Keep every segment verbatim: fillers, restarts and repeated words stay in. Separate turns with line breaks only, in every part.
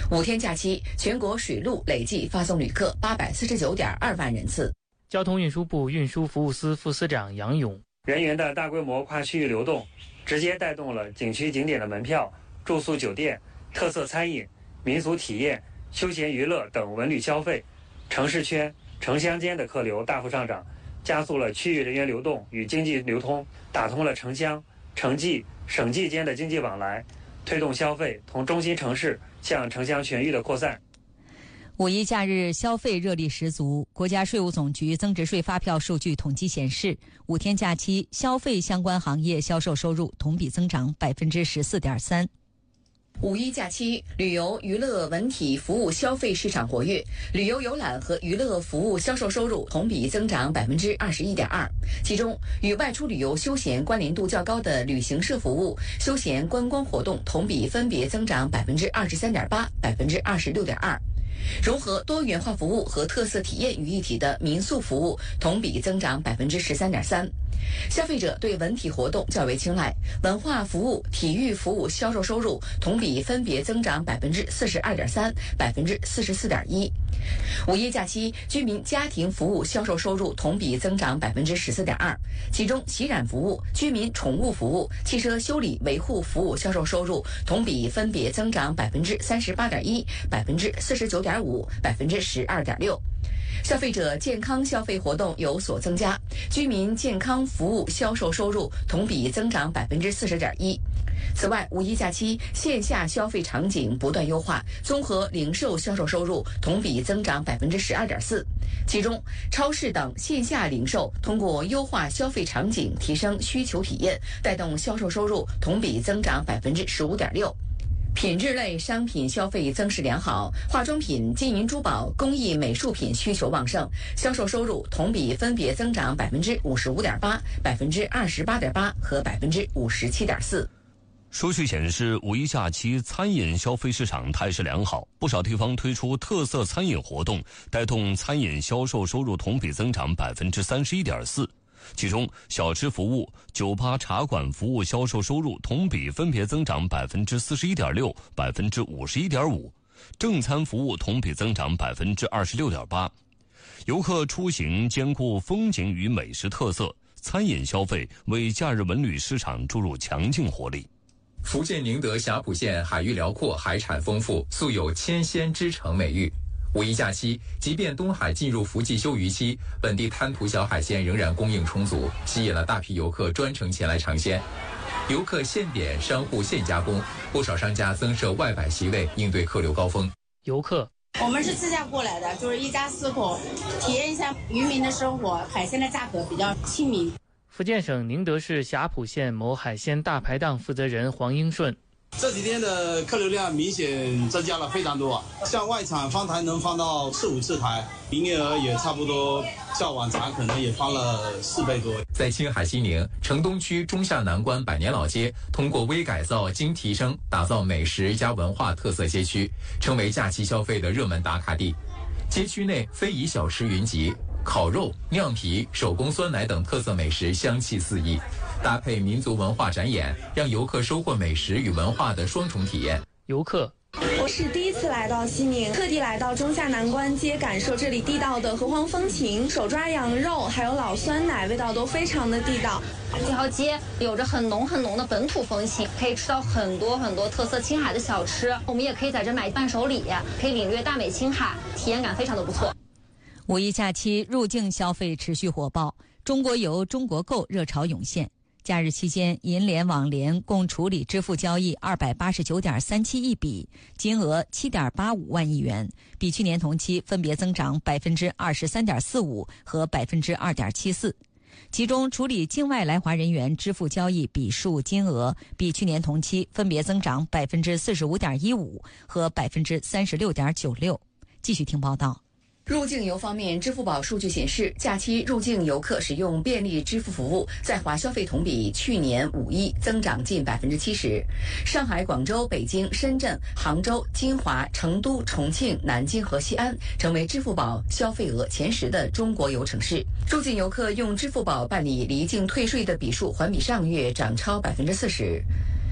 五天假期，全国水陆累计发送旅客八百四十九点二万人次。
交通运输部运输服务司副司长杨勇，
人员的大规模跨区域流动，直接带动了景区景点的门票、住宿酒店、特色餐饮、民俗体验、休闲娱乐等文旅消费，城市圈、城乡间的客流大幅上涨，加速了区域人员流动与经济流通，打通了城乡、城际、省际间的经济往来，推动消费从中心城市向城乡全域的扩散。
五一假日消费热力十足，国家税务总局增值税发票数据统计显示，五天假期消费相关行业销售收入同比增长百分之十四点三。
五一假期，旅游、娱乐、文体服务消费市场活跃，旅游游览和娱乐服务销售收入同比增长百分之二十一点二。其中，与外出旅游休闲关联度较高的旅行社服务、休闲观光活动同比分别增长百分之二十三点八、百分之二十六点二。融合多元化服务和特色体验于一体的民宿服务同比增长百分之十三点三。消费者对文体活动较为青睐，文化服务、体育服务销售收入同比分别增长百分之四十二点三、百分之四十四点一。五一假期，居民家庭服务销售收入同比增长百分之十四点二，其中洗染服务、居民宠物服务、汽车修理维护服务销售收入同比分别增长百分之三十八点一、百分之四十九点五、百分之十二点六。消费者健康消费活动有所增加，居民健康服务销售收入同比增长百分之四十点一。此外，五一假期线下消费场景不断优化，综合零售销售收入同比增长百分之十二点四。其中，超市等线下零售通过优化消费场景，提升需求体验，带动销售收入同比增长百分之十五点六。品质类商品消费增势良好，化妆品、金银珠宝、工艺美术品需求旺盛，销售收入同比分别增长百分之五十五点八、百分之二十八点八和百分之五十七点四。
数据显示，五一假期餐饮消费市场态势良好，不少地方推出特色餐饮活动，带动餐饮销售收入同比增长百分之三十一点四。其中，小吃服务、酒吧茶馆服务销售收入同比分别增长百分之四十一点六、百分之五十一点五，正餐服务同比增长百分之二十六点八。游客出行兼顾风景与美食特色，餐饮消费为假日文旅市场注入强劲活力。
福建宁德霞浦县海域辽阔，海产丰富，素有千仙之城美誉。五一假期，即便东海进入伏季休渔期，本地滩涂小海鲜仍然供应充足，吸引了大批游客专程前来尝鲜。游客现点，商户现加工，不少商家增设外摆席位，应对客流高峰。
游客，
我们是自驾过来的，就是一家四口，体验一下渔民的生活，海鲜的价格比较亲民。
福建省宁德市霞浦县某海鲜大排档负责人黄英顺，
这几天的客流量明显增加了非常多，像外场放台能放到四五次台，营业额也差不多较往常可能也翻了四倍多。
在青海西宁城东区中下南关百年老街，通过微改造精提升，打造美食加文化特色街区，成为假期消费的热门打卡地。街区内非遗小吃云集，烤肉、酿皮、手工酸奶等特色美食香气四溢，搭配民族文化展演，让游客收获美食与文化的双重体验。
游客，
我是第一次来到西宁，特地来到中下南关街，感受这里地道的河湟风情，手抓羊肉还有老酸奶，味道都非常的地道。
这条街有着很浓很浓的本土风情，可以吃到很多很多特色青海的小吃，我们也可以在这买伴手礼，可以领略大美青海，体验感非常的不错。
五一假期入境消费持续火爆，中国游、中国购热潮涌现。假日期间，银联、网联共处理支付交易二百八十九点三七亿笔，金额七点八五万亿元，比去年同期分别增长百分之二十三点四五和百分之二点七四。其中，处理境外来华人员支付交易笔数金额比去年同期分别增长百分之四十五点一五和百分之三十六点九六。继续听报道。
入境游方面，支付宝数据显示，假期入境游客使用便利支付服务在华消费同比去年五一增长近百分之七十。上海、广州、北京、深圳、杭州、金华、成都、重庆、南京和西安成为支付宝消费额前十的中国游城市。入境游客用支付宝办理离境退税的笔数环比上月涨超百分之四十。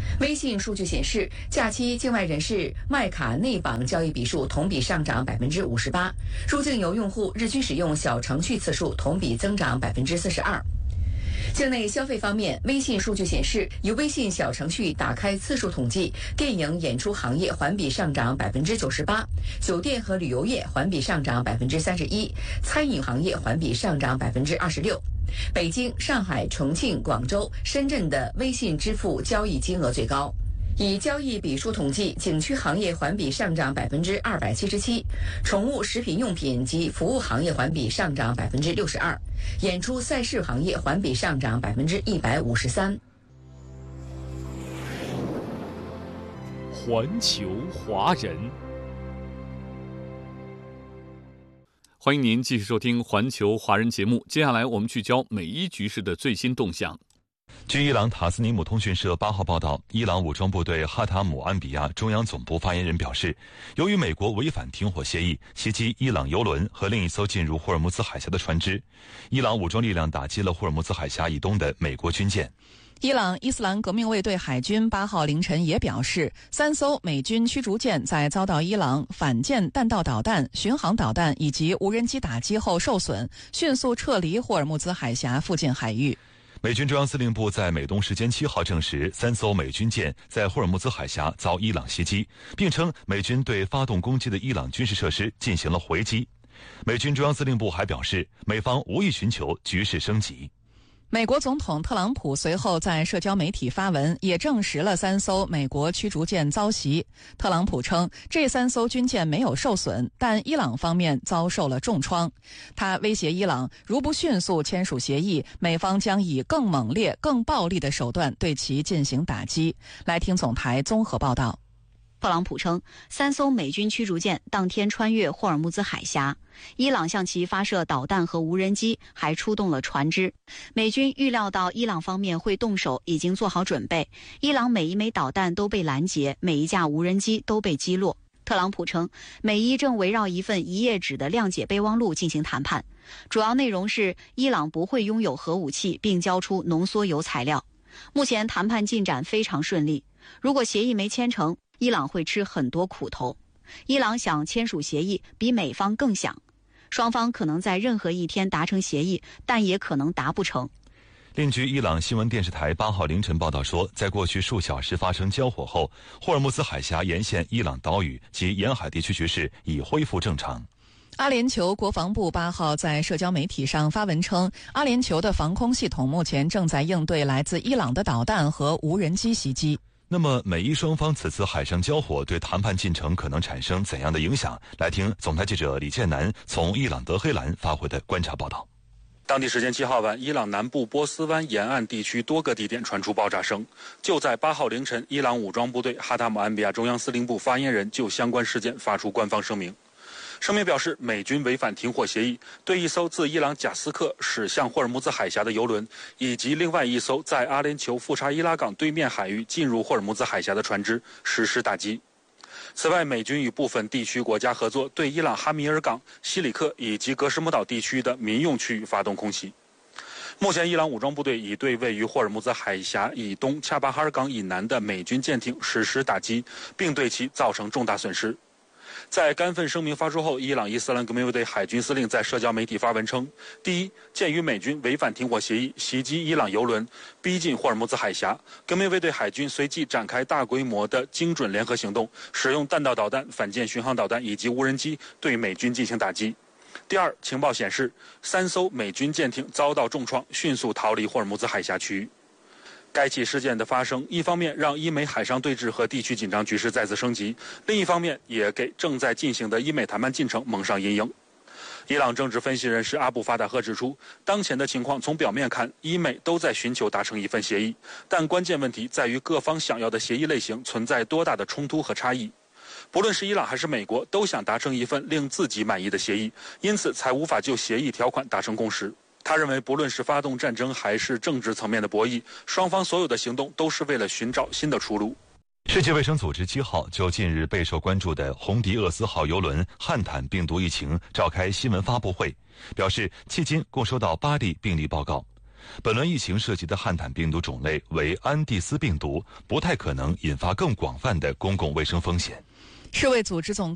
微信数据显示，假期境外人士麦卡内榜交易笔数同比上涨百分之五十八，入境游用户日均使用小程序次数同比增长百分之四十二。境内消费方面，微信数据显示，以微信小程序打开次数统计，电影演出行业环比上涨百分之九十八，酒店和旅游业环比上涨百分之三十一，餐饮行业环比上涨百分之二十六。北京、上海、重庆、广州、深圳的微信支付交易金额最高。以交易笔数统计，景区行业环比上涨百分之二百七十七，宠物食品用品及服务行业环比上涨百分之六十二，演出赛事行业环比上涨百分之一百五十三。
环球华人，欢迎您继续收听环球华人节目。接下来我们聚焦美伊局势的最新动向。
据伊朗塔斯尼姆通讯社八号报道，伊朗武装部队哈塔姆安比亚中央总部发言人表示，由于美国违反停火协议，袭击伊朗油轮和另一艘进入霍尔木兹海峡的船只，伊朗武装力量打击了霍尔木兹海峡以东的美国军舰。
伊朗伊斯兰革命卫队海军八号凌晨也表示，三艘美军驱逐舰在遭到伊朗反舰弹道导弹、巡航导弹以及无人机打击后受损，迅速撤离霍尔木兹海峡附近海域。
美军中央司令部在美东时间七号证实，三艘美军舰在霍尔木兹海峡遭伊朗袭击，并称美军对发动攻击的伊朗军事设施进行了回击。美军中央司令部还表示，美方无意寻求局势升级。
美国总统特朗普随后在社交媒体发文，也证实了三艘美国驱逐舰遭袭。特朗普称，这三艘军舰没有受损，但伊朗方面遭受了重创。他威胁伊朗，如不迅速签署协议，美方将以更猛烈、更暴力的手段对其进行打击。来听总台综合报道。
特朗普称，三艘美军驱逐舰当天穿越霍尔木兹海峡，伊朗向其发射导弹和无人机，还出动了船只。美军预料到伊朗方面会动手，已经做好准备。伊朗每一枚导弹都被拦截，每一架无人机都被击落。特朗普称，美伊正围绕一份一页纸的谅解备忘录进行谈判，主要内容是伊朗不会拥有核武器，并交出浓缩铀材料。目前谈判进展非常顺利，如果协议没签成，伊朗会吃很多苦头。伊朗想签署协议，比美方更想。双方可能在任何一天达成协议，但也可能达不成。
另据伊朗新闻电视台八号凌晨报道说，在过去数小时发生交火后，霍尔木兹海峡沿线伊朗岛屿及沿海地区局势已恢复正常。
阿联酋国防部八号在社交媒体上发文称，阿联酋的防空系统目前正在应对来自伊朗的导弹和无人机袭击。
那么，美伊双方此次海上交火对谈判进程可能产生怎样的影响？来听总台记者李建南从伊朗德黑兰发回的观察报道。
当地时间七号晚，伊朗南部波斯湾沿岸地区多个地点传出爆炸声。就在八号凌晨，伊朗武装部队哈塔姆安比亚中央司令部发言人就相关事件发出官方声明。声明表示，美军违反停火协议，对一艘自伊朗贾斯克驶向霍尔木兹海峡的油轮，以及另外一艘在阿联酋富查伊拉港对面海域进入霍尔木兹海峡的船只实施打击。此外，美军与部分地区国家合作，对伊朗哈米尔港、西里克以及格什姆岛地区的民用区域发动空袭。目前，伊朗武装部队已对位于霍尔木兹海峡以东恰巴哈尔港以南的美军舰艇实施打击，并对其造成重大损失。在该份声明发出后，伊朗伊斯兰革命卫队海军司令在社交媒体发文称：第一，鉴于美军违反停火协议，袭击伊朗油轮，逼近霍尔木兹海峡，革命卫队海军随即展开大规模的精准联合行动，使用弹道导弹、反舰巡航导弹以及无人机对美军进行打击。第二，情报显示，三艘美军舰艇遭到重创，迅速逃离霍尔木兹海峡区域。该起事件的发生，一方面让伊美海上对峙和地区紧张局势再次升级，另一方面也给正在进行的伊美谈判进程蒙上阴影。伊朗政治分析人士阿布法达赫指出，当前的情况从表面看，伊美都在寻求达成一份协议，但关键问题在于各方想要的协议类型存在多大的冲突和差异。不论是伊朗还是美国，都想达成一份令自己满意的协议，因此才无法就协议条款达成共识。他认为，不论是发动战争还是政治层面的博弈，双方所有的行动都是为了寻找新的出路。
世界卫生组织七号就近日备受关注的红迪厄斯号邮轮汉坦病毒疫情召开新闻发布会，表示迄今共收到八例病例报告。 本轮疫情涉及的汉坦病毒种类为安地斯病毒，不太可能引发更广泛的公共卫生风险。
世卫组织总